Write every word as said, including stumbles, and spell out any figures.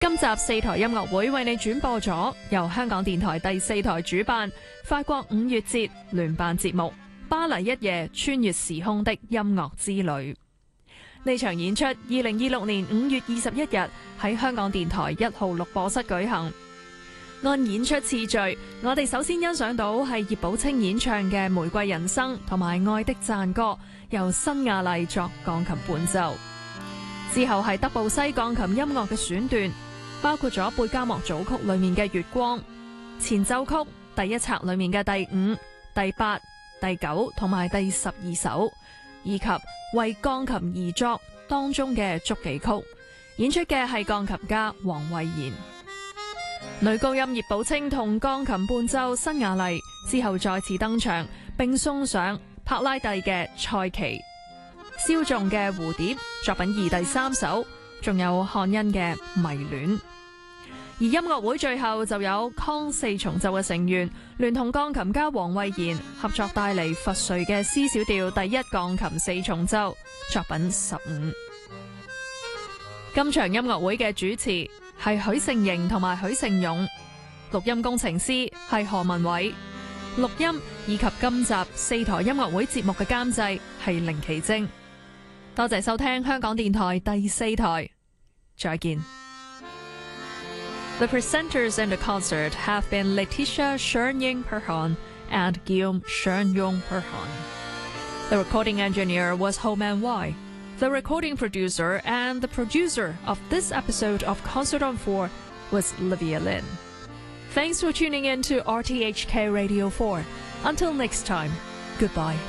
今集四台音樂會為你轉播咗由香港電台第四台主辦法國五月節聯辦節目《巴黎一夜穿越時空的音樂之旅》。呢場演出二零二六年五月二十一日喺香港電台一號錄播室舉行。按演出次序，我哋首先欣賞到係葉寶清演唱嘅《玫瑰人生》同埋《愛的讚歌》，由辛亞麗作鋼琴伴奏。之後係德布西鋼琴音樂嘅選段，包括咗貝加莫組曲裏面嘅《月光》、前奏曲第一冊裏面嘅第五、第八、第九同埋第十二首，以及為鋼琴而作當中嘅觸記曲。演出嘅係鋼琴家黃慧賢。女高音葉寶清同鋼琴伴奏辛亞麗之後再次登場，並送上柏拉蒂嘅賽琪、蕭仲嘅蝴蝶作品二第三首，仲有漢恩嘅迷戀。而音樂會最後就有康四重奏嘅成員聯同鋼琴家黃慧賢合作帶嚟佛瑞嘅 C 小調第一鋼琴四重奏作品十五。今場音樂會嘅主持係許盛瑩同埋許盛勇，錄音工程師係何文偉，錄音以及今集四台音樂會節目嘅監製係凌奇晶。多謝收聽香港電台第四台，再見。The presenters in the concert have been Letitia Shernying-Perhon and Guillaume Shernyong-Perhon. The recording engineer was Ho-Man Wai. The recording producer and the producer of this episode of Concert on Four was Livia Lin. Thanks for tuning in to R T H K Radio four. Until next time, goodbye.